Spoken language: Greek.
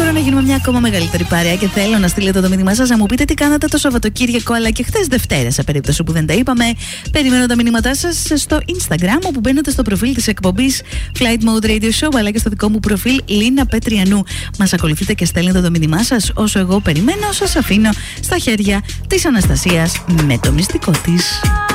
μπορώ να γίνουμε μια ακόμα μεγαλύτερη παρέα και θέλω να στείλετε το μήνυμά σας, να μου πείτε τι κάνατε το Σαββατοκύριακο αλλά και χθες Δευτέρα, σε περίπτωση που δεν τα είπαμε. Περιμένω τα μηνύματά σας στο Instagram, όπου μπαίνετε στο προφίλ της εκπομπής Flight Mode Radio Show, αλλά και στο δικό μου προφίλ Λίνα Πετριανού. Μας ακολουθείτε και στέλνετε το μήνυμά σας. Όσο εγώ περιμένω, σας αφήνω στα χέρια της Αναστασίας με το μυστικό της.